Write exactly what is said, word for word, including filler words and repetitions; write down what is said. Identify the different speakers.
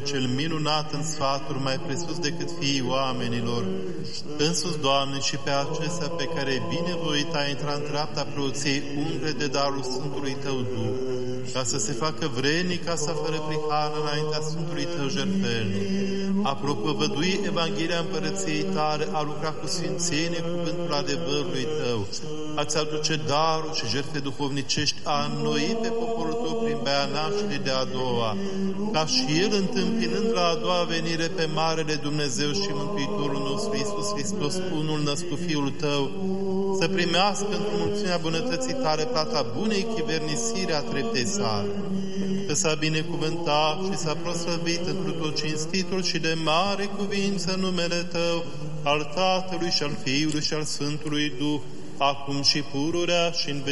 Speaker 1: cel minunat în sfaturi, mai presus decât fiii oamenilor. Însuți, Doamne, și pe acesta pe care binevoit a intrat în treapta preoției, umple de darul Sfântului Tău Duh, ca să se facă vrednic casa fără prihană înaintea Sfântului Tău jertfelnic. A propovădui Evanghelia Împărăției Tale, a lucra cu sfințenie cuvântul adevărului Tău, a-ți aduce darul și jertfe duhovnicești, a înnoi pe poporul Tău prin bea nașterii de a doua, ca și El, întâmpinând la a doua venire pe Marele Dumnezeu și Mântuitorul nostru Iisus Hristos, unul născut Fiul Tău, să primească într-o mulțimea bunătății Tale plata bunei chivernisire a treptei sale. Că s-a binecuvântat și s-a proslăvit întru tot cinstitul și de mare cuvință numele Tău, al Tatălui și al Fiului și al Sfântului Duh, acum și pururea și în